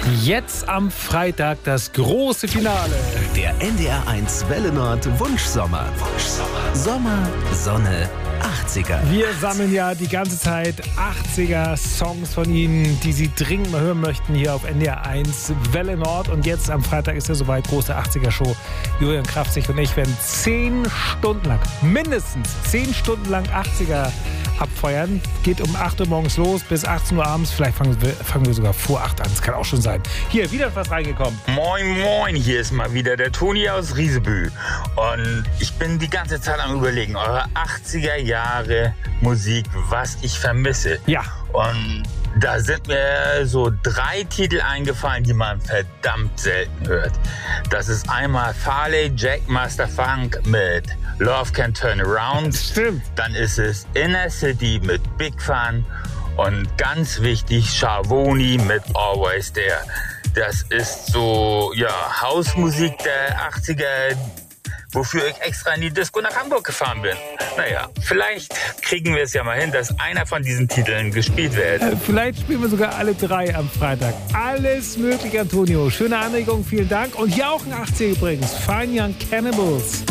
Jetzt am Freitag das große Finale. Der NDR1 Welle Nord Wunschsommer. Sommer, Sonne, 80er. Wir sammeln ja die ganze Zeit 80er-Songs von Ihnen, die Sie dringend mal hören möchten, hier auf NDR1 Welle Nord. Und jetzt am Freitag ist ja soweit, große 80er-Show. Julian Kraftzig und ich werden 10 Stunden lang, mindestens 10 Stunden lang 80er abfeuern. Geht um 8 Uhr morgens los bis 18 Uhr abends. Vielleicht fangen wir sogar vor 8 an. Das kann auch schon sein. Hier, wieder was reingekommen. Moin, moin, hier ist mal wieder der Toni aus Riesebü. Und ich bin die ganze Zeit am Überlegen, eure 80er Jahre Musik, was ich vermisse. Ja. Und da sind mir so 3 Titel eingefallen, die man verdammt selten hört. Das ist einmal Farley Jack Master Funk mit Love Can Turn Around. Stimmt. Dann ist es Inner City mit Big Fun. Und ganz wichtig, Schiavone mit Always There. Das ist so, ja, Hausmusik der 80er, wofür ich extra in die Disco nach Hamburg gefahren bin. Naja, vielleicht kriegen wir es ja mal hin, dass einer von diesen Titeln gespielt wird. Vielleicht spielen wir sogar alle 3 am Freitag. Alles möglich, Antonio. Schöne Anregung, vielen Dank. Und hier auch ein 80er übrigens. Fine Young Cannibals.